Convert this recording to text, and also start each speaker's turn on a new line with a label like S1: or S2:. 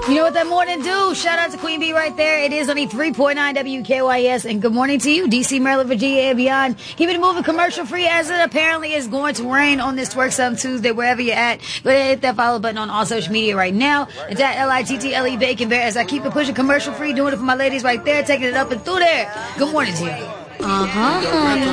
S1: You know what that morning do? Shout out to Queen Bee right there. It is only 3.9 WKYS. And good morning to you, DC, Maryland, Virginia, and beyond. Keep it moving commercial free as it apparently is going to rain on this Twerk Some Tuesday, wherever you're at. Go ahead and hit that follow button on all social media right now. It's at LITTLE Bacon Bear as I keep it pushing commercial free, doing it for my ladies right there, taking it up and through there. Good morning to you.